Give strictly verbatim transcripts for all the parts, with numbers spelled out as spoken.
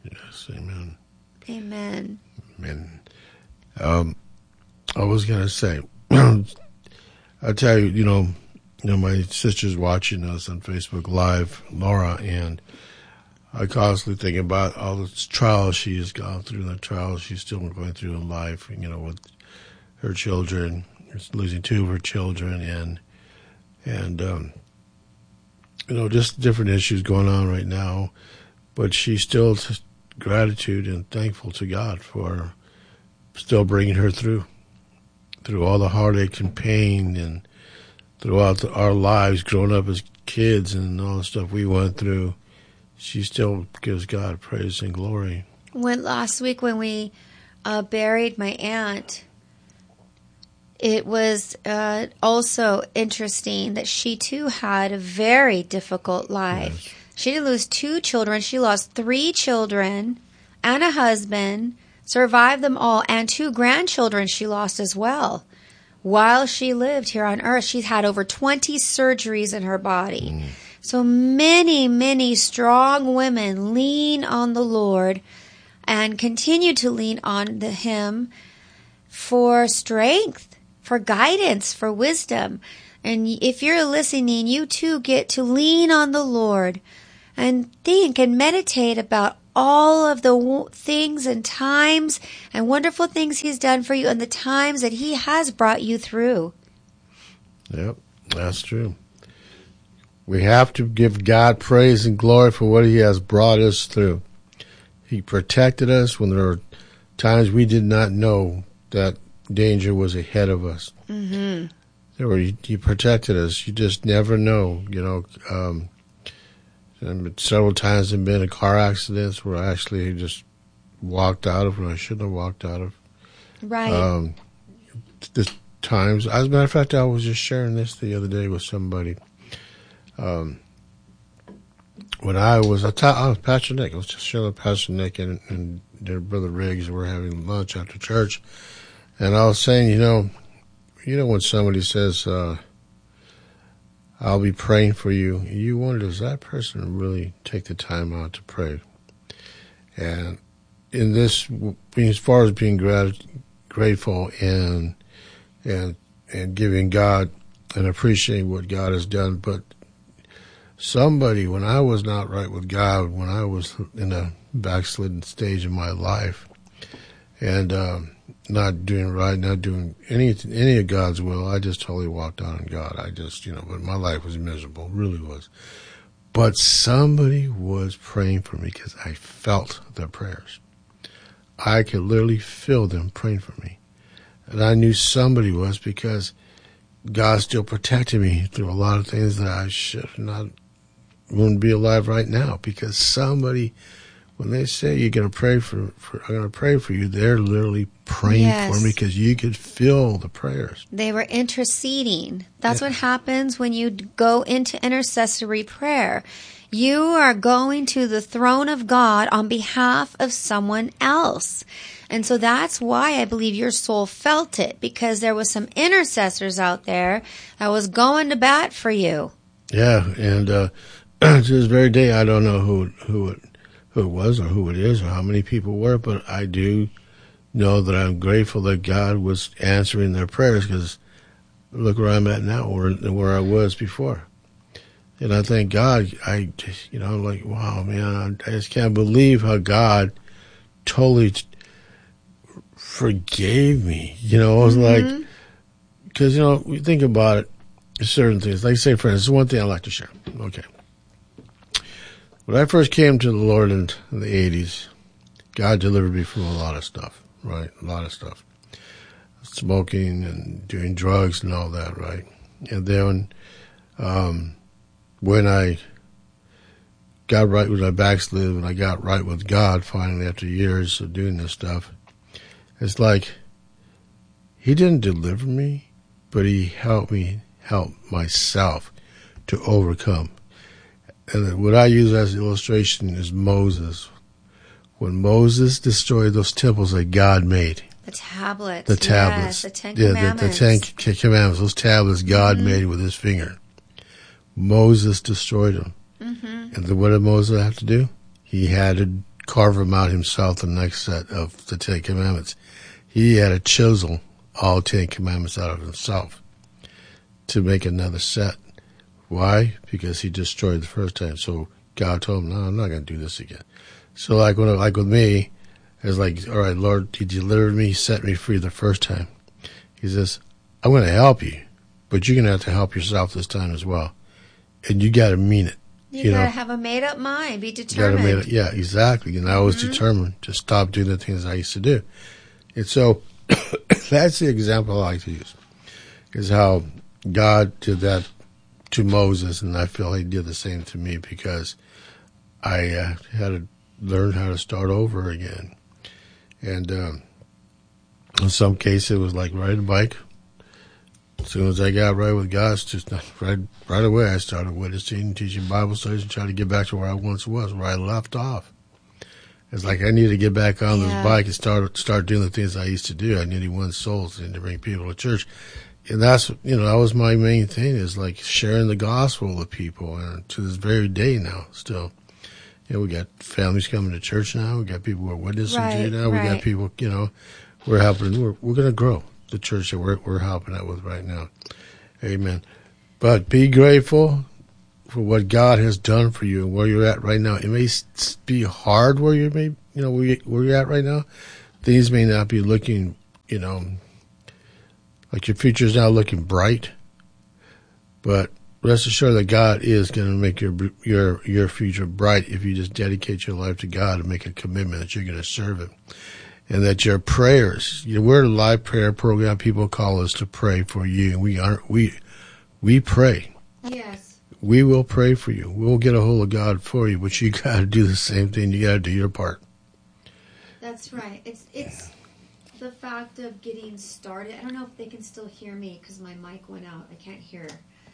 Yes, amen. Amen. Amen. Um, I was going to say, I'll tell you, you know, you know, my sister's watching us on Facebook Live, Laura, and I constantly think about all the trials she has gone through, the trials she's still going through in life, you know, with her children, losing two of her children, and, and um, you know, just different issues going on right now. But she's still just gratitude and thankful to God for still bringing her through, through all the heartache and pain and throughout the, our lives growing up as kids and all the stuff we went through. She still gives God praise and glory. When last week when we uh, buried my aunt, it was uh, also interesting that she too had a very difficult life. Yes. She did lose two children. She lost three children and a husband, survived them all, and two grandchildren she lost as well. While she lived here on earth, she's had over twenty surgeries in her body. Mm. So many, many strong women lean on the Lord and continue to lean on the, Him for strength, for guidance, for wisdom. And if you're listening, you too get to lean on the Lord and think and meditate about all of the things and times and wonderful things He's done for you and the times that He has brought you through. Yep, that's true. We have to give God praise and glory for what He has brought us through. He protected us when there were times we did not know that danger was ahead of us. Mm-hmm. There were, He protected us. You just never know, you know. Um, and several times there have been car accidents where I actually just walked out of, or I shouldn't have walked out of. Right. Um, the times, as a matter of fact, I was just sharing this the other day with somebody. Um, when I was, I, ta- I was Pastor Nick. I was just sharing with Pastor Nick and, and their brother Riggs. We were having lunch after church, and I was saying, you know, you know when somebody says, uh, "I'll be praying for you," you wonder, does that person really take the time out to pray? And in this, as far as being grat- grateful and and and giving God and appreciating what God has done, but somebody, when I was not right with God, when I was in a backslidden stage in my life and um, not doing right, not doing any any of God's will, I just totally walked out on God. I just, you know, but my life was miserable, really was. But somebody was praying for me because I felt their prayers. I could literally feel them praying for me. And I knew somebody was because God still protected me through a lot of things that I should not, wouldn't be alive right now, because somebody, when they say you're going to pray for, for I'm going to pray for you, they're literally praying yes. for me because you could feel the prayers. They were interceding. That's yeah. what happens when you go into intercessory prayer. You are going to the throne of God on behalf of someone else. And so that's why I believe your soul felt it, because there was some intercessors out there that was going to bat for you. Yeah, and uh, to this very day, I don't know who who it, who it was or who it is or how many people were, but I do know that I'm grateful that God was answering their prayers, because look where I'm at now, or where I was before. And I thank God. I just, you know, I'm like, wow, man, I just can't believe how God totally t- forgave me. You know, I was mm-hmm. like, because, you know, we think about it, certain things. Like, say, for instance, one thing I'd like to share. Okay. When I first came to the Lord in, in the eighties, God delivered me from a lot of stuff, right? A lot of stuff. Smoking and doing drugs and all that, right? And then um, when I got right with my backslid, when I got right with God finally after years of doing this stuff, it's like He didn't deliver me, but He helped me help myself to overcome. And what I use as an illustration is Moses. When Moses destroyed those temples that God made. The tablets. The tablets. Yes, the Ten yeah, Commandments. The, the Ten Commandments. Those tablets God mm-hmm. made with His finger. Moses destroyed them. Mm-hmm. And then what did Moses have to do? He had to carve them out himself, the next set of the Ten Commandments. He had to chisel all Ten Commandments out of himself to make another set. Why? Because he destroyed the first time. So God told him, no, I'm not going to do this again. So like when, like with me, it's like, all right, Lord, he delivered me, he set me free the first time. He says, I'm going to help you, but you're going to have to help yourself this time as well. And you got to mean it. You, you got to know? have a made-up mind, be determined. Gotta make it, yeah, exactly. And I was mm-hmm. determined to stop doing the things I used to do. And so that's the example I like to use, is how God did that to Moses, and I feel he did the same to me because I uh, had to learn how to start over again. And um, in some cases, it was like riding a bike. As soon as I got right with God, it's just right, right away I started witnessing, teaching Bible studies, and trying to get back to where I once was, where I left off. It's like I need to get back on yeah. this bike and start start doing the things I used to do. I needed win souls and to bring people to church. And that's, you know, that was my main thing, is like sharing the gospel with people. And to this very day now, still, you know, we got families coming to church now. We got people who are witnessing right, to now. Right. We got people, you know, we're helping. We're, we're going to grow the church that we're, we're helping out with right now. Amen. But be grateful for what God has done for you and where you're at right now. It may be hard where you may, you know, where, you, where you're at right now. Things may not be looking, you know, like your future is now looking bright, but rest assured that God is going to make your your your future bright if you just dedicate your life to God and make a commitment that you're going to serve Him, and that your prayers. You know, we're a live prayer program. People call us to pray for you, and we are we we pray. Yes. We will pray for you. We'll get a hold of God for you, but you got to do the same thing. You got to do your part. That's right. It's it's. The fact of getting started. I don't know if they can still hear me because my mic went out. I can't hear.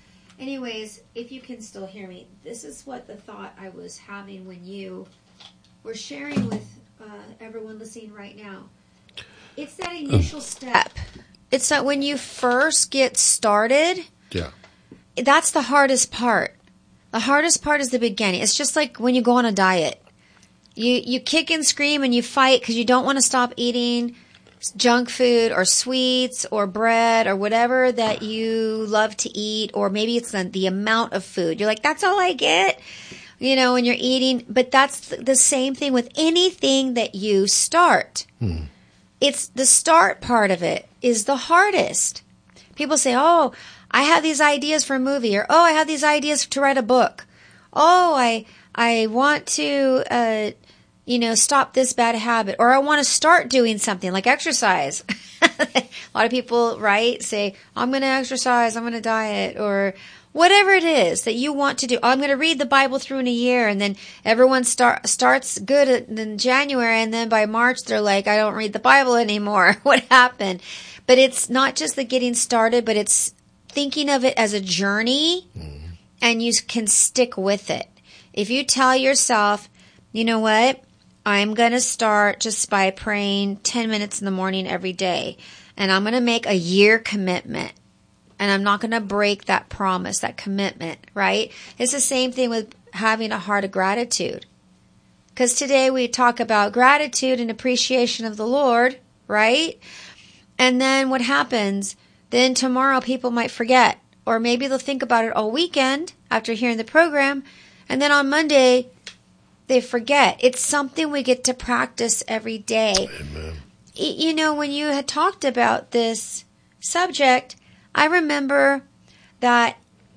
Anyways, if you can still hear me, this is what the thought I was having when you were sharing with uh, everyone listening right now. It's that initial step. It's that when you first get started, yeah, that's the hardest part. The hardest part is the beginning. It's just like when you go on a diet. You, you kick and scream and you fight because you don't want to stop eating junk food or sweets or bread or whatever that you love to eat, or maybe it's the, the amount of food. You're like, that's all I get, you know, when you're eating. But that's the same thing with anything that you start. Hmm. It's the start part of it is the hardest. People say, oh, I have these ideas for a movie, or, oh, I have these ideas to write a book. Oh, I, I want to, uh, you know, stop this bad habit, or I want to start doing something like exercise. A lot of people, right, say, I'm going to exercise, I'm going to diet, or whatever it is that you want to do. I'm going to read the Bible through in a year, and then everyone start, starts good in January, and then by March they're like, I don't read the Bible anymore. What happened? But it's not just the getting started, but it's thinking of it as a journey, mm. and you can stick with it. If you tell yourself, you know what? I'm going to start just by praying ten minutes in the morning every day. And I'm going to make a year commitment. And I'm not going to break that promise, that commitment, right? It's the same thing with having a heart of gratitude. Because today we talk about gratitude and appreciation of the Lord, right? And then what happens? Then tomorrow people might forget. Or maybe they'll think about it all weekend after hearing the program. And then on Monday, they forget. It's something we get to practice every day. Amen. You know, when you had talked about this subject, I remember that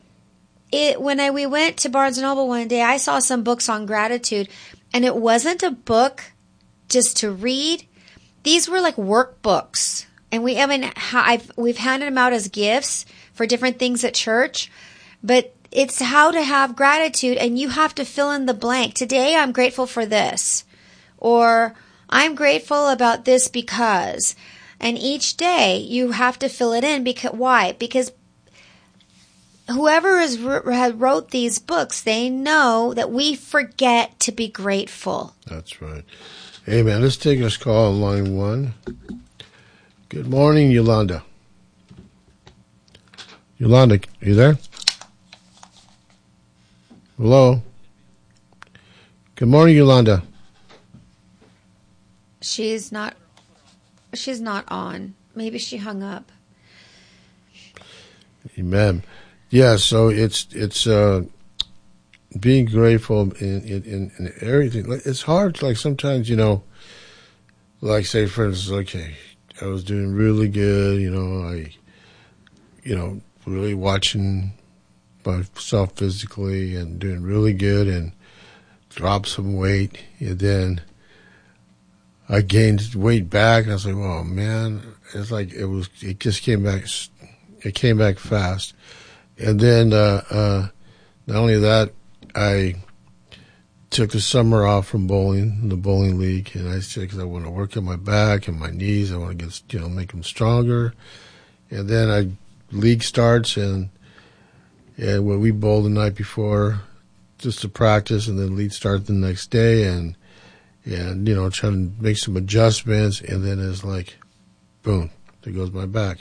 it when I we went to Barnes and Noble one day, I saw some books on gratitude, and it wasn't a book just to read. These were like workbooks, and we haven't. I've we've handed them out as gifts for different things at church, but it's how to have gratitude, and you have to fill in the blank. Today, I'm grateful for this, or I'm grateful about this because, and each day you have to fill it in. Because why? Because whoever has wrote these books, they know that we forget to be grateful. That's right. Amen. Let's take this call on line one. Good morning, Yolanda. Yolanda, you there? Hello. Good morning, Yolanda. She's not. She's not on. Maybe she hung up. Amen. Yeah. So it's it's uh, being grateful in, in in everything. It's hard. Like sometimes, you know, like say for instance, okay, I was doing really good. You know, I, you know, really watching myself physically and doing really good, and dropped some weight, and then I gained weight back, and I was like, "Oh man!" It's like it was. It just came back. It came back fast, and then uh, uh, not only that, I took the summer off from bowling, the bowling league, and I said because I want to work on my back and my knees. I want to get, you know, make them stronger, and then I league starts, and and when we bowled the night before, just to practice, and then league start the next day, and. And, you know, trying to make some adjustments, and then it's like, boom, there goes my back.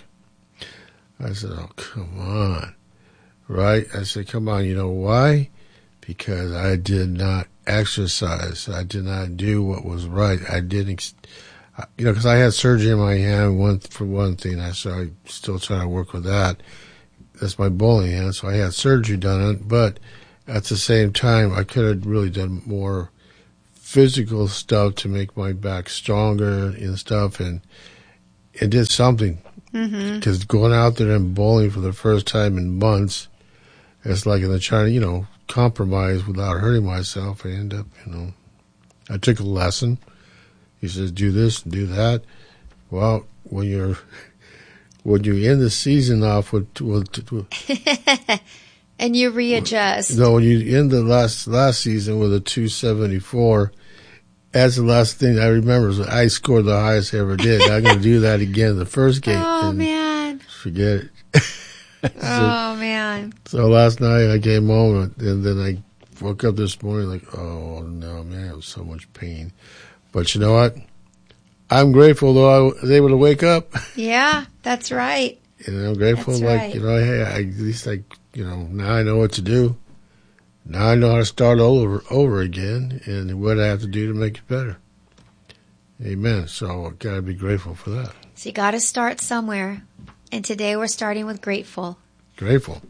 I said, oh, come on, right? I said, come on, you know why? Because I did not exercise. I did not do what was right. I didn't, you know, because I had surgery in my hand, one for one thing. I so I still trying to work with that. That's my bowling hand, so I had surgery done on it. But at the same time, I could have really done more physical stuff to make my back stronger and stuff, and it did something. Because mm-hmm. going out there and bowling for the first time in months, it's like in the China, you know, compromise without hurting myself. I end up, you know, I took a lesson. He says, do this, do that. Well, when you're when you end the season off with, with, with and you readjust. No, when you end the last last season with a two seventy-four. That's the last thing I remember. Is I scored the highest I ever did. I'm going to do that again in the first game. Oh, man. Forget it. so, oh, man. So last night I came home, and then I woke up this morning like, oh, no, man, it was so much pain. But you know what? I'm grateful, though, I was able to wake up. Yeah, that's right. And I'm grateful, that's like, right. you know, hey, I, at least I, you know, now I know what to do. Now I know how to start over over again, and what I have to do to make it better. Amen. So I gotta be grateful for that. So you got to start somewhere, and today we're starting with grateful. Grateful.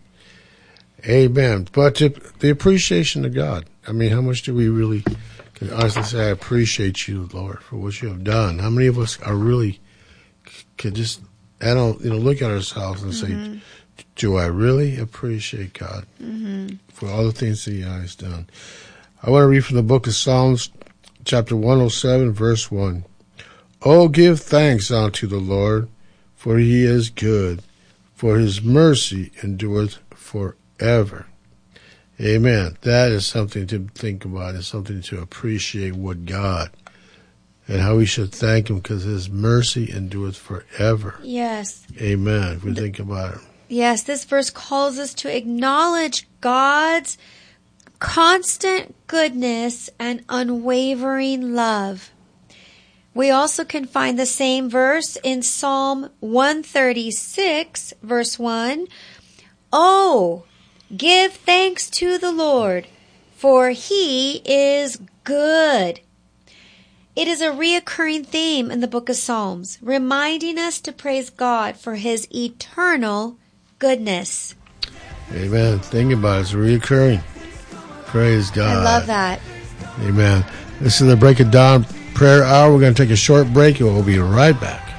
Amen. But to, the appreciation of God. I mean, how much do we really can honestly say, "I appreciate you, Lord, for what you have done"? How many of us are really could just, I don't, you know, look at ourselves and mm-hmm. say, do I really appreciate God mm-hmm. for all the things that He has done? I want to read from the book of Psalms, chapter one oh seven, verse one. Oh, give thanks unto the Lord, for He is good, for His mercy endureth forever. Amen. That is something to think about. It's something to appreciate what God and how we should thank Him, because His mercy endureth forever. Yes. Amen. If we think about it. Yes, this verse calls us to acknowledge God's constant goodness and unwavering love. We also can find the same verse in Psalm one thirty-six, verse one. Oh, give thanks to the Lord, for He is good. It is a reoccurring theme in the book of Psalms, reminding us to praise God for His eternal goodness. Amen. Think about it. It's reoccurring. Praise God. I love that. Amen. This is the Break of Dawn Prayer Hour. We're going to take a short break, and we'll be right back.